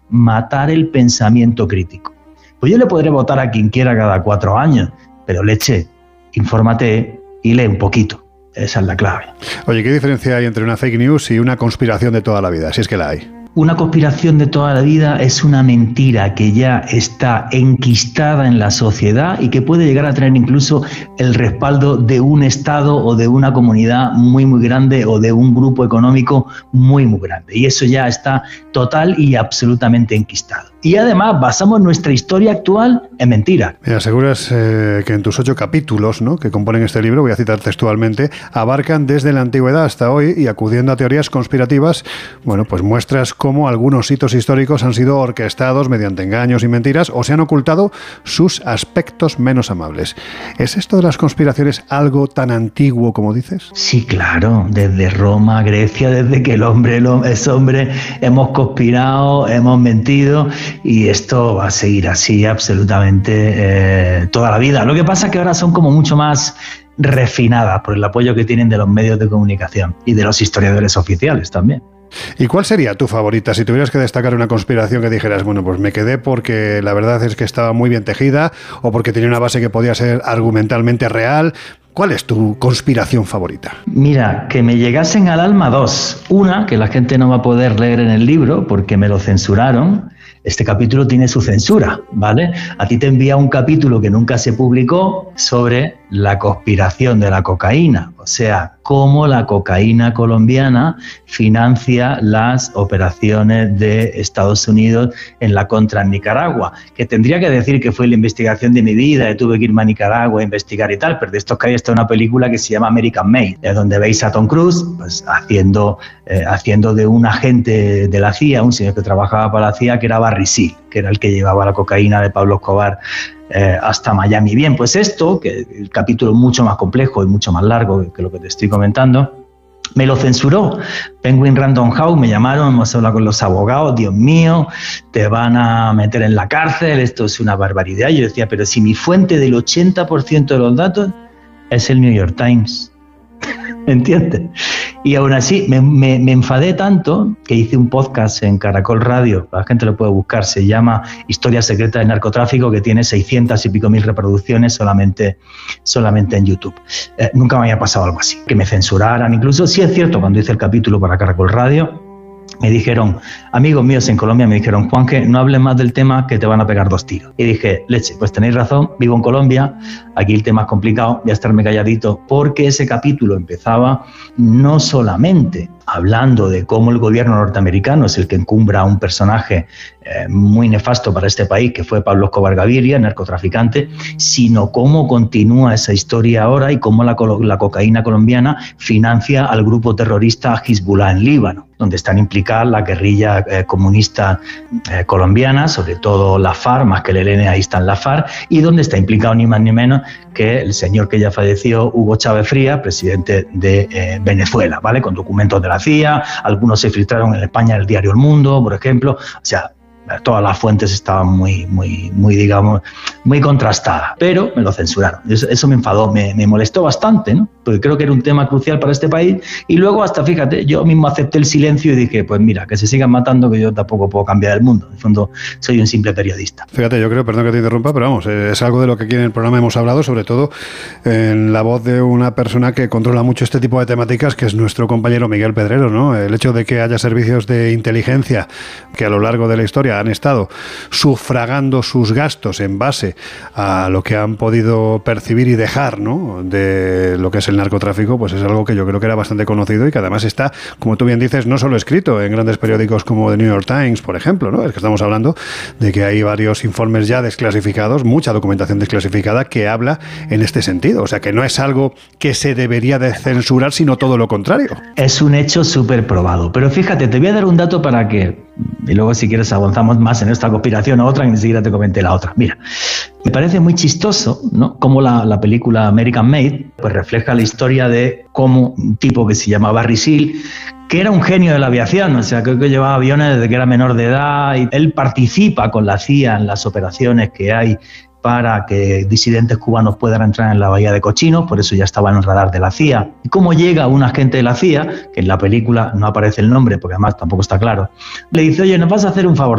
matar el pensamiento crítico. Pues yo le podré votar a quien quiera cada 4 años, pero leche, infórmate y lee un poquito. Esa es la clave. Oye, ¿qué diferencia hay entre una fake news y una conspiración de toda la vida, si es que la hay? Una conspiración de toda la vida es una mentira que ya está enquistada en la sociedad y que puede llegar a tener incluso el respaldo de un Estado o de una comunidad muy, muy grande o de un grupo económico muy, muy grande. Y eso ya está total y absolutamente enquistado. Y además basamos nuestra historia actual en mentira. Me aseguras que en tus 8 capítulos, ¿no?, que componen este libro, voy a citar textualmente, abarcan desde la antigüedad hasta hoy y acudiendo a teorías conspirativas, bueno, pues muestras cómo algunos hitos históricos han sido orquestados mediante engaños y mentiras o se han ocultado sus aspectos menos amables. ¿Es esto de las conspiraciones algo tan antiguo como dices? Sí, claro, desde Roma, Grecia, desde que el hombre es hombre, hemos conspirado, hemos mentido. Y esto va a seguir así absolutamente toda la vida. Lo que pasa es que ahora son como mucho más refinadas por el apoyo que tienen de los medios de comunicación y de los historiadores oficiales también. ¿Y cuál sería tu favorita? Si tuvieras que destacar una conspiración que dijeras, bueno, pues me quedé porque la verdad es que estaba muy bien tejida o porque tenía una base que podía ser argumentalmente real. ¿Cuál es tu conspiración favorita? Mira, que me llegasen al alma 2. Una, que la gente no va a poder leer en el libro porque me lo censuraron. Este capítulo tiene su censura, ¿vale? A ti te envía un capítulo que nunca se publicó sobre la conspiración de la cocaína, o sea, cómo la cocaína colombiana financia las operaciones de Estados Unidos en la contra en Nicaragua, que tendría que decir que fue la investigación de mi vida, tuve que irme a Nicaragua a investigar y tal, pero de esto que hay está una película que se llama American Made, donde veis a Tom Cruise pues, haciendo de un agente de la CIA, un señor que trabajaba para la CIA, que era Barry Seal, que era el que llevaba la cocaína de Pablo Escobar hasta Miami. Bien, pues esto, que el capítulo es mucho más complejo y mucho más largo que lo que te estoy comentando, me lo censuró. Penguin Random House, me llamaron, hemos hablado con los abogados, Dios mío, te van a meter en la cárcel, esto es una barbaridad. Yo decía, pero si mi fuente del 80% de los datos es el New York Times. ¿Entiendes? Y aún así me enfadé tanto que hice un podcast en Caracol Radio, la gente lo puede buscar, se llama Historia Secreta del Narcotráfico, que tiene 600 y pico mil reproducciones solamente en YouTube. Nunca me había pasado algo así, que me censuraran. Incluso, sí es cierto, cuando hice el capítulo para Caracol Radio, me dijeron, amigos míos en Colombia, me dijeron, Juanje, no hables más del tema que te van a pegar 2 tiros. Y dije, leche, pues tenéis razón, vivo en Colombia, aquí el tema es complicado, voy a estarme calladito, porque ese capítulo empezaba no solamente hablando de cómo el gobierno norteamericano es el que encumbra a un personaje muy nefasto para este país, que fue Pablo Escobar Gaviria, narcotraficante, sino cómo continúa esa historia ahora y cómo la cocaína colombiana financia al grupo terrorista Hezbollah en Líbano, donde están implicadas la guerrilla comunista colombiana, sobre todo la FARC, más que el ELN, ahí están la FARC, y donde está implicado ni más ni menos que el señor que ya falleció, Hugo Chávez Frías, presidente de Venezuela, ¿vale? Con documentos de la CIA, algunos se filtraron en España en el diario El Mundo, por ejemplo, o sea, todas las fuentes estaban muy contrastadas, pero me lo censuraron. Eso me enfadó, me molestó bastante, ¿no? Porque creo que era un tema crucial para este país. Y luego hasta, fíjate, yo mismo acepté el silencio y dije, pues mira, que se sigan matando, que yo tampoco puedo cambiar el mundo. En el fondo, soy un simple periodista. Fíjate, yo creo, perdón que te interrumpa, pero vamos, es algo de lo que aquí en el programa hemos hablado, sobre todo en la voz de una persona que controla mucho este tipo de temáticas, que es nuestro compañero Miguel Pedrero, ¿no? El hecho de que haya servicios de inteligencia que a lo largo de la historia han estado sufragando sus gastos en base a lo que han podido percibir y dejar, ¿no?, de lo que es el narcotráfico, pues es algo que yo creo que era bastante conocido y que además está, como tú bien dices, no solo escrito en grandes periódicos como The New York Times, por ejemplo, ¿no? Es que estamos hablando de que hay varios informes ya desclasificados, mucha documentación desclasificada que habla en este sentido. O sea, que no es algo que se debería de censurar, sino todo lo contrario. Es un hecho súper probado. Pero fíjate, te voy a dar un dato para que, y luego si quieres avanzamos más en esta conspiración o otra, que ni siquiera te comenté la otra. Mira, me parece muy chistoso, ¿no?, cómo la película American Made pues refleja la historia de cómo un tipo que se llama Barry Seal, que era un genio de la aviación, o sea, creo que llevaba aviones desde que era menor de edad, y él participa con la CIA en las operaciones que hay para que disidentes cubanos puedan entrar en la bahía de Cochinos, por eso ya estaba en el radar de la CIA. ¿Y cómo llega un agente de la CIA, que en la película no aparece el nombre, porque además tampoco está claro, le dice, oye, ¿nos vas a hacer un favor?